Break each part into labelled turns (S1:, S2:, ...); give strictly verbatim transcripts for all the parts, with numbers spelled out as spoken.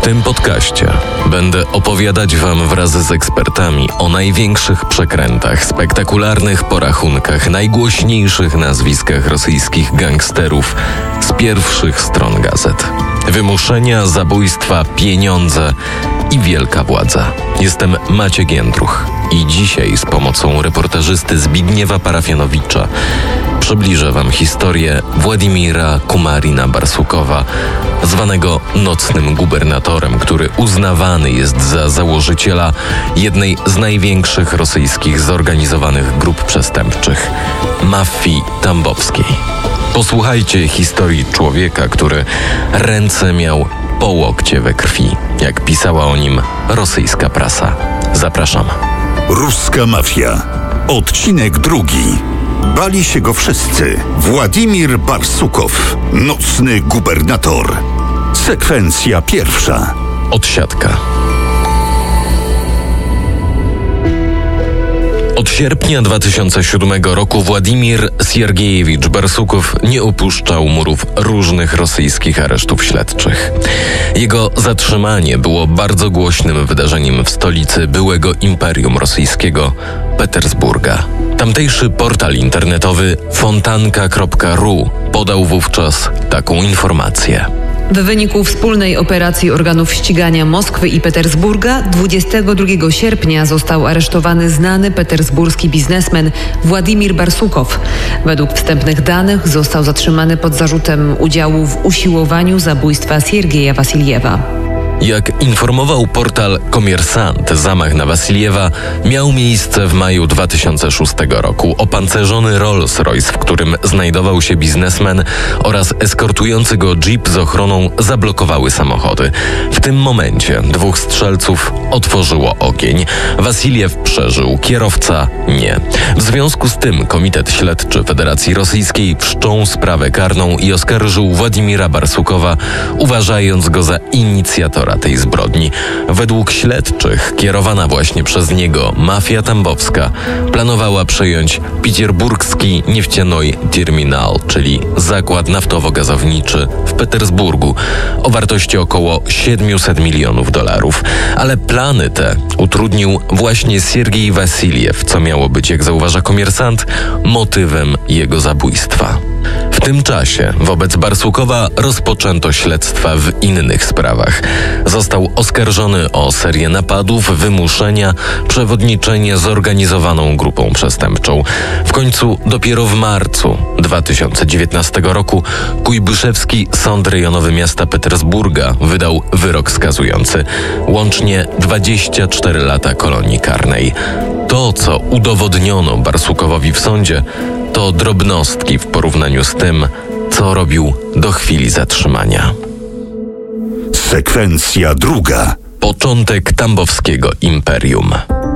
S1: tym podcaście będę opowiadać Wam wraz z ekspertami o największych przekrętach, spektakularnych porachunkach, najgłośniejszych nazwiskach rosyjskich gangsterów z pierwszych stron gazet. Wymuszenia, zabójstwa, pieniądze i wielka władza. Jestem Maciek Jędruch i dzisiaj z pomocą reportażysty Zbigniewa Parafianowicza przybliżę Wam historię Władimira Kumarina Barsukowa, zwanego nocnym gubernatorem, który uznawany jest za założyciela jednej z największych rosyjskich zorganizowanych grup przestępczych – mafii tambowskiej. Posłuchajcie historii człowieka, który ręce miał po łokcie we krwi, jak pisała o nim rosyjska prasa. Zapraszam.
S2: Ruska mafia. Odcinek drugi. Bali się go wszyscy. Władimir Barsukow, nocny gubernator. Sekwencja pierwsza.
S1: Odsiadka. Od sierpnia dwa tysiące siódmego roku Władimir Siergiejewicz Barsukow nie opuszczał murów różnych rosyjskich aresztów śledczych. Jego zatrzymanie było bardzo głośnym wydarzeniem w stolicy byłego Imperium Rosyjskiego, Petersburga. Tamtejszy portal internetowy fontanka kropka ru podał wówczas taką informację.
S3: W wyniku wspólnej operacji organów ścigania Moskwy i Petersburga dwudziestego drugiego sierpnia został aresztowany znany petersburski biznesmen Władimir Barsukow. Według wstępnych danych został zatrzymany pod zarzutem udziału w usiłowaniu zabójstwa Siergieja Wasiljewa.
S1: Jak informował portal Komersant, zamach na Wasiljewa miał miejsce w maju dwa tysiące szóstego roku. Opancerzony Rolls-Royce, w którym znajdował się biznesmen, oraz eskortujący go jeep z ochroną zablokowały samochody. W tym momencie dwóch strzelców otworzyło ogień. Wasiljew przeżył, kierowca nie. W związku z tym Komitet Śledczy Federacji Rosyjskiej wszczął sprawę karną i oskarżył Władimira Barsukowa, uważając go za inicjatora tej zbrodni. Według śledczych kierowana właśnie przez niego mafia tambowska planowała przejąć Pieterburgski Neftiaной Terminal, czyli zakład naftowo-gazowniczy w Petersburgu o wartości około siedemset milionów dolarów. Ale plany te utrudnił właśnie Siergiej Wasiljew, co miało być, jak zauważa Komersant, motywem jego zabójstwa. W tym czasie wobec Barsukowa rozpoczęto śledztwa w innych sprawach. Został oskarżony o serię napadów, wymuszenia, przewodniczenie zorganizowaną grupą przestępczą. W końcu dopiero w marcu dwa tysiące dziewiętnastego roku Kujbyszewski Sąd Rejonowy Miasta Petersburga wydał wyrok skazujący. Łącznie dwadzieścia cztery lata kolonii karnej. To, co udowodniono Barsukowowi w sądzie, to drobnostki w porównaniu z tym, co robił do chwili zatrzymania.
S2: Sekwencja druga.
S1: Początek tambowskiego imperium.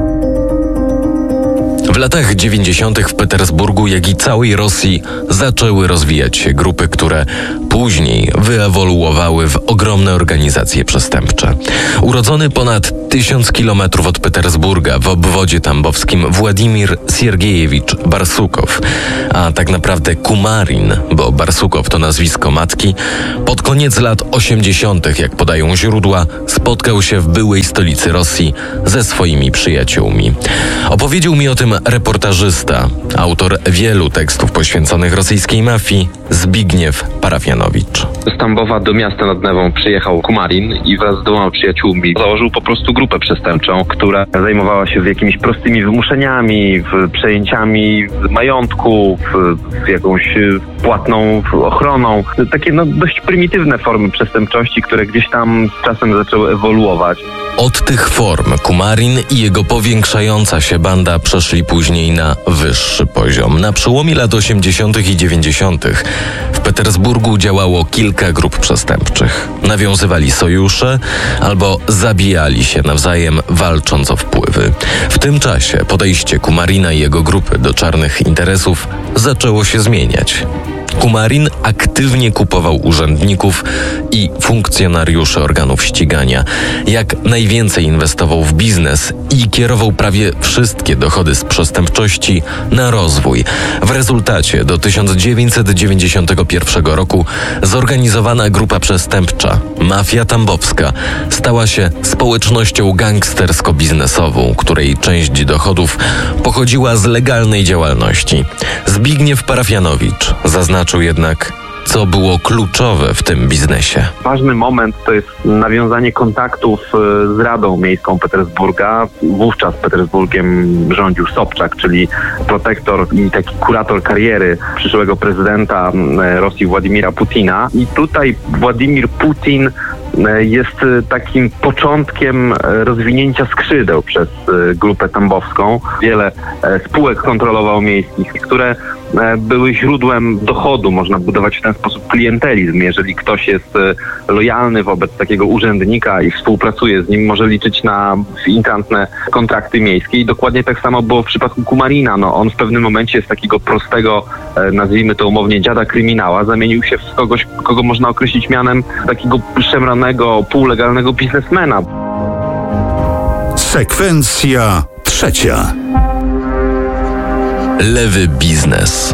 S1: W latach dziewięćdziesiątych w Petersburgu, jak i całej Rosji, zaczęły rozwijać się grupy, które później wyewoluowały w ogromne organizacje przestępcze. Urodzony ponad tysiąc kilometrów od Petersburga w obwodzie tambowskim Władimir Siergiejewicz Barsukow, a tak naprawdę Kumarin, bo Barsukow to nazwisko matki, pod koniec lat osiemdziesiątych, jak podają źródła, spotkał się w byłej stolicy Rosji ze swoimi przyjaciółmi. Opowiedział mi o tym reportażysta, autor wielu tekstów poświęconych rosyjskiej mafii, Zbigniew Parafianowicz.
S4: Z Tambowa do miasta nad Newą przyjechał Kumarin i wraz z dwoma przyjaciółmi założył po prostu grupę przestępczą, która zajmowała się jakimiś prostymi wymuszeniami, przejęciami majątku, w jakąś płatną ochroną. Takie no, dość prymitywne formy przestępczości, które gdzieś tam z czasem zaczęły ewoluować.
S1: Od tych form Kumarin i jego powiększająca się banda przeszli później na wyższy poziom. Na przełomie lat osiemdziesiątych i dziewięćdziesiątych w Petersburgu działało kilka grup przestępczych. Nawiązywali sojusze albo zabijali się nawzajem, walcząc o wpływy. W tym czasie podejście Kumarina i jego grupy do czarnych interesów zaczęło się zmieniać. Kumarin aktywnie kupował urzędników i funkcjonariuszy organów ścigania. Jak najwięcej inwestował w biznes i kierował prawie wszystkie dochody z przestępczości na rozwój. W rezultacie do tysiąc dziewięćset dziewięćdziesiątego pierwszego roku zorganizowana grupa przestępcza Mafia tambowska stała się społecznością gangstersko-biznesową, której część dochodów pochodziła z legalnej działalności. Zbigniew Parafianowicz zaznaczył jednak, co było kluczowe w tym biznesie.
S4: Ważny moment to jest nawiązanie kontaktów z Radą Miejską Petersburga. Wówczas Petersburgiem rządził Sobczak, czyli protektor i taki kurator kariery przyszłego prezydenta Rosji Władimira Putina. I tutaj Władimir Putin jest takim początkiem rozwinięcia skrzydeł przez grupę tambowską. Wiele spółek kontrolował miejskich, które były źródłem dochodu. Można budować w ten sposób klientelizm. Jeżeli ktoś jest lojalny wobec takiego urzędnika i współpracuje z nim, może liczyć na instantne kontrakty miejskie. I dokładnie tak samo było w przypadku Kumarina. No, on w pewnym momencie z takiego prostego, nazwijmy to umownie, dziada kryminała zamienił się w kogoś, kogo można określić mianem takiego szemranego, półlegalnego biznesmena.
S2: Sekwencja trzecia.
S1: Lewy biznes.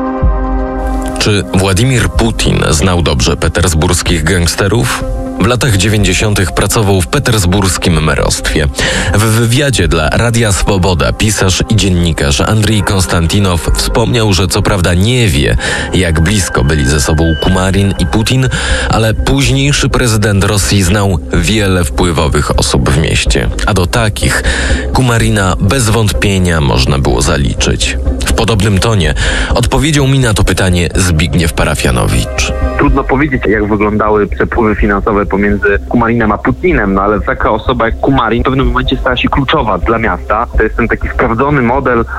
S1: Czy Władimir Putin znał dobrze petersburskich gangsterów? W latach dziewięćdziesiątych pracował w petersburskim merostwie. W wywiadzie dla Radia Swoboda pisarz i dziennikarz Andrii Konstantinow wspomniał, że co prawda nie wie, jak blisko byli ze sobą Kumarin i Putin, ale późniejszy prezydent Rosji znał wiele wpływowych osób w mieście, a do takich Kumarina bez wątpienia można było zaliczyć. W podobnym tonie odpowiedział mi na to pytanie Zbigniew Parafianowicz.
S4: Trudno powiedzieć, jak wyglądały przepływy finansowe pomiędzy Kumarinem a Putinem, no ale taka osoba jak Kumarin w pewnym momencie stała się kluczowa dla miasta. To jest ten taki sprawdzony model, e,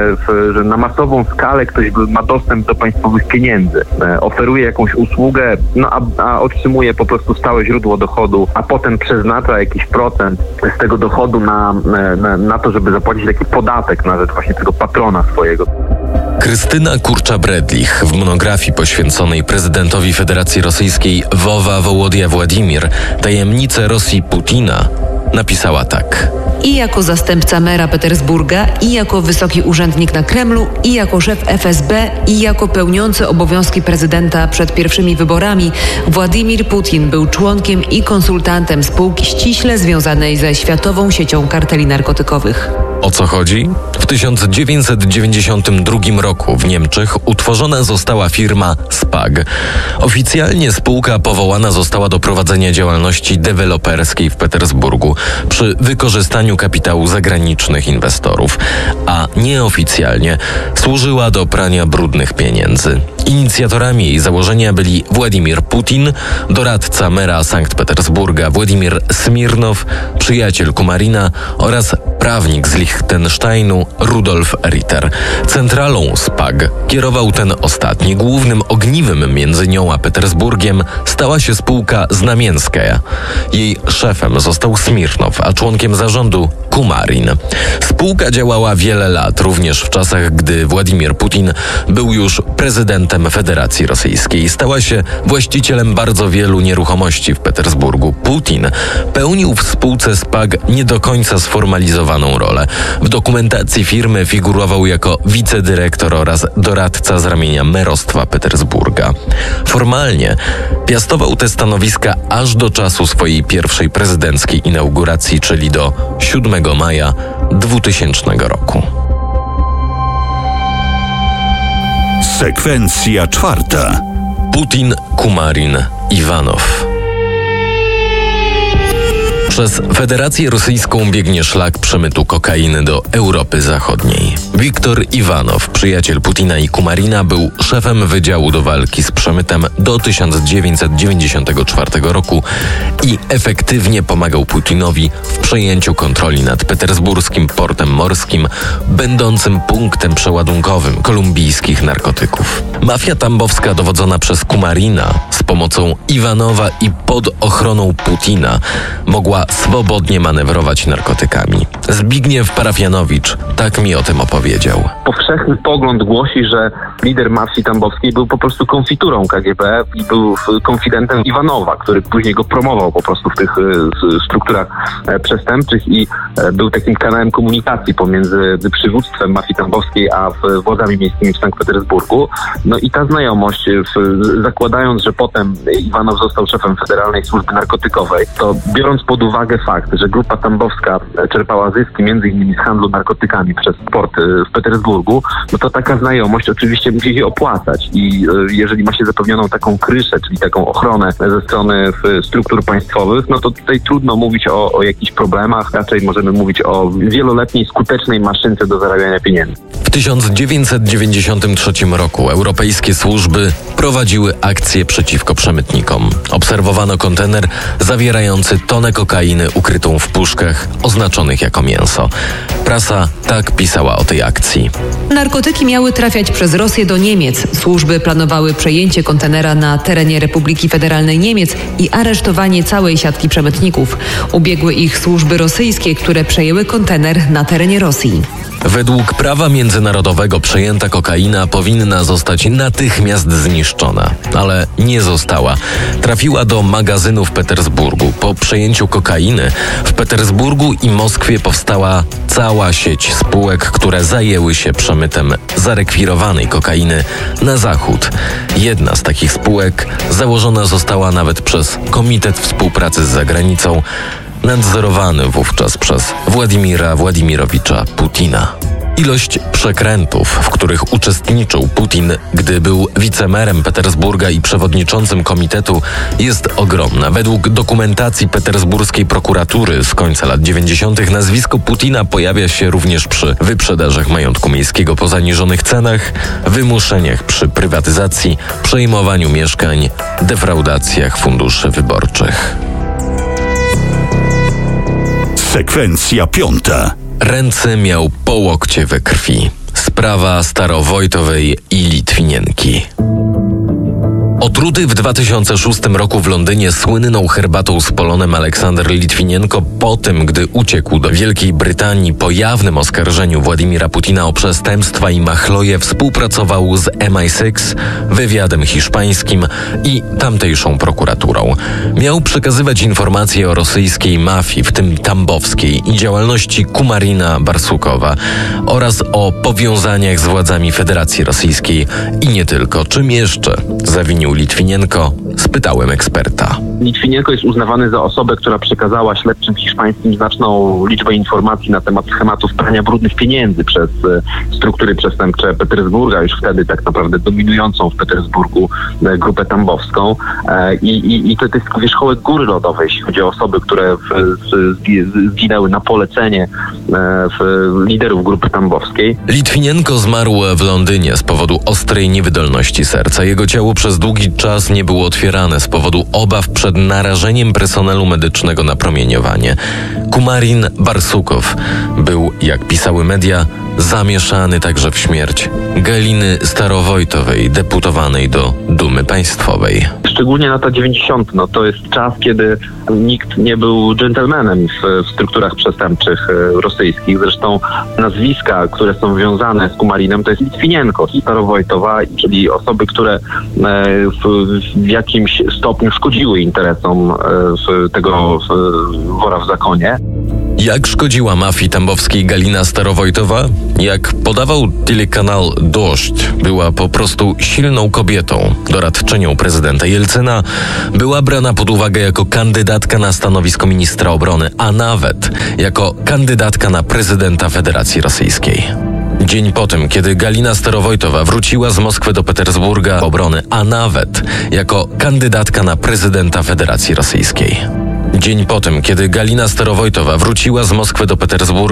S4: w, że na masową skalę ktoś ma dostęp do państwowych pieniędzy, e, oferuje jakąś usługę, no a, a otrzymuje po prostu stałe źródło dochodu, a potem przeznacza jakiś procent z tego dochodu na, na, na to, żeby zapłacić taki podatek na rzecz właśnie tego patrona swojego.
S1: Krystyna Kurcza-Bredlich w monografii poświęconej prezydentowi Federacji Rosyjskiej Wowa Wołodja Władimir Tajemnice Rosji Putina napisała tak.
S3: I jako zastępca mera Petersburga, i jako wysoki urzędnik na Kremlu, i jako szef F S B, i jako pełniący obowiązki prezydenta przed pierwszymi wyborami, Władimir Putin był członkiem i konsultantem spółki ściśle związanej ze światową siecią karteli narkotykowych.
S1: O co chodzi? W tysiąc dziewięćset dziewięćdziesiątym drugim roku w Niemczech utworzona została firma SPAG. Oficjalnie spółka powołana została do prowadzenia działalności deweloperskiej w Petersburgu przy wykorzystaniu kapitału zagranicznych inwestorów, a nieoficjalnie służyła do prania brudnych pieniędzy. Inicjatorami jej założenia byli Władimir Putin, doradca mera Sankt Petersburga Władimir Smirnow, przyjaciel Kumarina oraz prawnik z Liechtensteinu Rudolf Ritter. Centralą SPAG kierował ten ostatni. Głównym ogniwem między nią a Petersburgiem stała się spółka Znamienskaja. Jej szefem został Smirnow, a członkiem zarządu Kumarin. Spółka działała wiele lat, również w czasach, gdy Władimir Putin był już prezydentem Federacji Rosyjskiej. Stała się właścicielem bardzo wielu nieruchomości w Petersburgu. Putin pełnił w spółce SPAG nie do końca sformalizowaną rolę. W dokumentacji firmy figurował jako wicedyrektor oraz doradca z ramienia merostwa Petersburga. Formalnie piastował te stanowiska aż do czasu swojej pierwszej prezydenckiej inauguracji, czyli do siódmego maja dwutysięcznego roku.
S2: Sekwencja czwarta.
S1: Putin, Kumarin, Iwanow. Przez Federację Rosyjską biegnie szlak przemytu kokainy do Europy Zachodniej. Wiktor Iwanow, przyjaciel Putina i Kumarina, był szefem Wydziału do Walki z Przemytem do tysiąc dziewięćset dziewięćdziesiątego czwartego roku i efektywnie pomagał Putinowi w przejęciu kontroli nad petersburskim portem morskim, będącym punktem przeładunkowym kolumbijskich narkotyków. Mafia tambowska dowodzona przez Kumarina z pomocą Iwanowa i pod ochroną Putina mogła swobodnie manewrować narkotykami. Zbigniew Parafianowicz tak mi o tym opowiedział.
S4: Powszechny pogląd głosi, że lider mafii tambowskiej był po prostu konfiturą K G B i był konfidentem Iwanowa, który później go promował po prostu w tych strukturach przestępczych i był takim kanałem komunikacji pomiędzy przywództwem mafii tambowskiej a władzami miejskimi w Sankt Petersburgu. No i ta znajomość, zakładając, że potem Iwanow został szefem Federalnej Służby Narkotykowej, to biorąc pod uwagę fakt, że grupa tambowska czerpała zyski między innymi z handlu narkotykami przez port w Petersburgu, no to taka znajomość oczywiście musi się opłacać i jeżeli ma się zapewnioną taką kryszę, czyli taką ochronę ze strony struktur państwowych, no to tutaj trudno mówić o, o jakichś problemach, raczej możemy mówić o wieloletniej, skutecznej maszynce do zarabiania pieniędzy.
S1: W tysiąc dziewięćset dziewięćdziesiątym trzecim roku europejskie służby prowadziły akcję przeciwko przemytnikom. Obserwowano kontener zawierający tonę kokainy ukrytą w puszkach oznaczonych jako mięso. Prasa tak pisała o tej akcji.
S3: Narkotyki miały trafiać przez Rosję do Niemiec. Służby planowały przejęcie kontenera na terenie Republiki Federalnej Niemiec i aresztowanie całej siatki przemytników. Ubiegły ich służby rosyjskie, które przejęły kontener na terenie Rosji.
S1: Według prawa międzynarodowego przejęta kokaina powinna zostać natychmiast zniszczona, ale nie została. Trafiła do magazynu w Petersburgu. Po przejęciu kokainy w Petersburgu i Moskwie powstała cała sieć spółek, które zajęły się przemytem zarekwirowanej kokainy na zachód. Jedna z takich spółek założona została nawet przez Komitet Współpracy z Zagranicą, nadzorowany wówczas przez Władimira Władimirowicza Putina. Ilość przekrętów, w których uczestniczył Putin, gdy był wicemerem Petersburga i przewodniczącym komitetu, jest ogromna. Według dokumentacji petersburskiej prokuratury z końca lat dziewięćdziesiątych nazwisko Putina pojawia się również przy wyprzedażach majątku miejskiego po zaniżonych cenach, wymuszeniach przy prywatyzacji, przejmowaniu mieszkań, defraudacjach funduszy wyborczych.
S2: Sekwencja piąta.
S1: Ręce miał po łokcie we krwi. Sprawa Starowojtowej i Litwinienki. Otruty w dwa tysiące szóstym roku w Londynie słynną herbatą z polonem Aleksander Litwinienko po tym, gdy uciekł do Wielkiej Brytanii po jawnym oskarżeniu Władimira Putina o przestępstwa i machloje, współpracował z M I sześć, wywiadem hiszpańskim i tamtejszą prokuraturą. Miał przekazywać informacje o rosyjskiej mafii, w tym tambowskiej, i działalności Kumarina Barsukowa oraz o powiązaniach z władzami Federacji Rosyjskiej i nie tylko. Czym jeszcze zawinił Litwinienko? Spytałem eksperta.
S4: Litwinienko jest uznawany za osobę, która przekazała śledczym hiszpańskim znaczną liczbę informacji na temat schematów prania brudnych pieniędzy przez struktury przestępcze Petersburga, już wtedy tak naprawdę dominującą w Petersburgu grupę tambowską. I, i, i to jest wierzchołek góry lodowej, jeśli chodzi o osoby, które w, w, zginęły na polecenie w liderów grupy tambowskiej.
S1: Litwinienko zmarł w Londynie z powodu ostrej niewydolności serca. Jego ciało przez długi czas nie było otwierane z powodu obaw przed narażeniem personelu medycznego na promieniowanie. Kumarin Barsukow był, jak pisały media, zamieszany także w śmierć Galiny Starowojtowej, deputowanej do Dumy Państwowej.
S4: Szczególnie lata dziewięćdziesiąte. No to jest czas, kiedy nikt nie był dżentelmenem w, w strukturach przestępczych e, rosyjskich. Zresztą nazwiska, które są wiązane z Kumarinem, to jest Litwinienko, Starowojtowa, czyli osoby, które e, w, w jakimś stopniu szkodziły interesom e, w tego w, wora w zakonie.
S1: Jak szkodziła mafii tambowskiej Galina Starowojtowa? Jak podawał telekanał Dość, była po prostu silną kobietą, doradczynią prezydenta Jelcyna, była brana pod uwagę jako kandydatka na stanowisko ministra obrony, a nawet jako kandydatka na prezydenta Federacji Rosyjskiej. Dzień po tym, kiedy Galina Starowojtowa wróciła z Moskwy do Petersburga obrony, a nawet jako kandydatka na prezydenta Federacji Rosyjskiej. Dzień po tym, kiedy Galina Starowojtowa wróciła z Moskwy do Petersburga